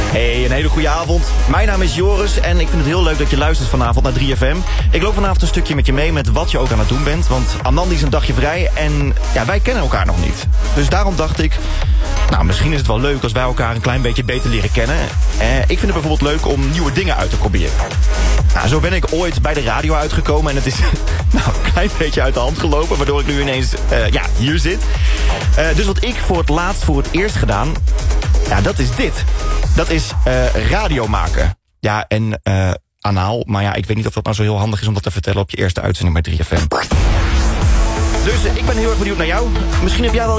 Hey, een hele goede avond. Mijn naam is Joris en ik vind het heel leuk dat je luistert vanavond naar 3FM. Ik loop vanavond een stukje met je mee met wat je ook aan het doen bent. Want Amandi is een dagje vrij en ja, wij kennen elkaar nog niet. Dus daarom dacht ik, nou, misschien is het wel leuk als wij elkaar een klein beetje beter leren kennen. Ik vind het bijvoorbeeld leuk om nieuwe dingen uit te proberen. Nou, zo ben ik ooit bij de radio uitgekomen en het is nou, een klein beetje uit de hand gelopen, waardoor ik nu ineens hier zit. Dus wat ik voor het eerst gedaan, ja, dat is dit. Dat is radio maken. Ja, en anaal, maar ja, ik weet niet of dat nou zo heel handig is om dat te vertellen op je eerste uitzending bij 3FM. Dus ik ben heel erg benieuwd naar jou. Misschien heb jij wel